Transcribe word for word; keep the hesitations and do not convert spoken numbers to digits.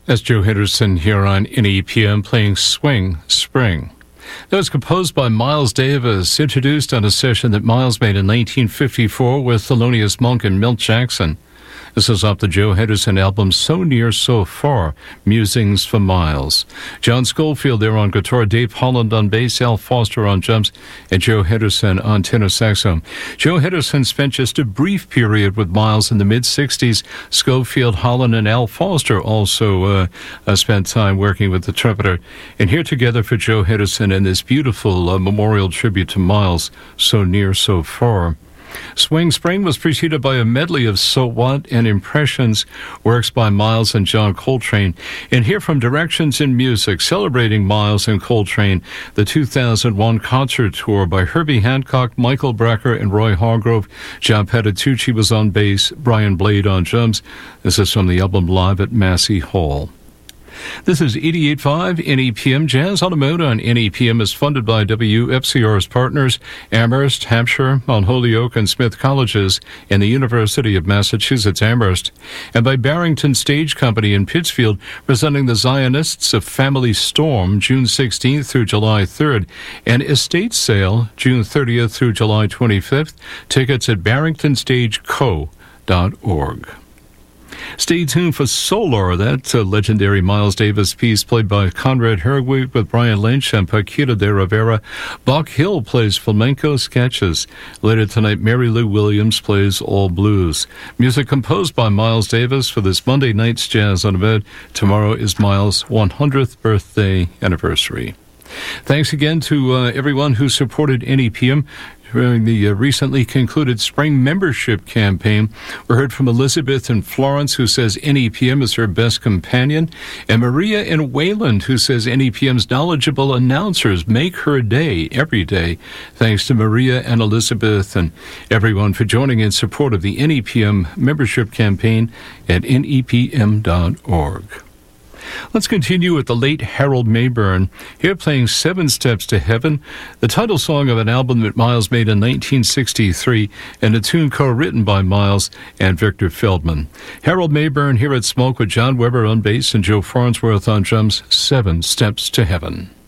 That's Joe Henderson here on N E P M playing Swing Spring. That was composed by Miles Davis, introduced on a session that Miles made in nineteen fifty-four with Thelonious Monk and Milt Jackson. This is off the Joe Henderson album, So Near, So Far, Musings for Miles. John Schofield there on guitar, Dave Holland on bass, Al Foster on drums, and Joe Henderson on tenor saxophone. Joe Henderson spent just a brief period with Miles in the mid-sixties. Schofield, Holland, and Al Foster also uh, uh, spent time working with the trumpeter. And here together for Joe Henderson in this beautiful uh, memorial tribute to Miles, So Near, So Far. Swing Spring was preceded by a medley of So What and Impressions, works by Miles and John Coltrane. And here from Directions in Music, celebrating Miles and Coltrane, the two thousand one concert tour by Herbie Hancock, Michael Brecker, and Roy Hargrove. John Patitucci was on bass, Brian Blade on drums. This is from the album Live at Massey Hall. This is eighty-eight point five N E P M. Jazz on the Mode on N E P M is funded by W F C R's partners, Amherst, Hampshire, Mount Holyoke, and Smith Colleges, and the University of Massachusetts Amherst, and by Barrington Stage Company in Pittsfield, presenting the Zionists of Family Storm, June sixteenth through July third, and Estate Sale, June thirtieth through July twenty-fifth. Tickets at barrington stage co dot org. Stay tuned for Solar, that uh, legendary Miles Davis piece played by Conrad Herwig with Brian Lynch and Paquita de Rivera. Buck Hill plays flamenco sketches. Later tonight, Mary Lou Williams plays all blues. Music composed by Miles Davis for this Monday night's Jazz on the Bed. Tomorrow is Miles' one hundredth birthday anniversary. Thanks again to uh, everyone who supported N E P M during the uh, recently concluded spring membership campaign. We heard from Elizabeth in Florence, who says N E P M is her best companion, and Maria in Wayland, who says N E P M's knowledgeable announcers make her day every day. Thanks to Maria and Elizabeth and everyone for joining in support of the N E P M membership campaign at N E P M dot org. Let's continue with the late Harold Mayburn, here playing Seven Steps to Heaven, the title song of an album that Miles made in nineteen sixty-three, and a tune co-written by Miles and Victor Feldman. Harold Mayburn here at Smoke with John Weber on bass and Joe Farnsworth on drums, Seven Steps to Heaven.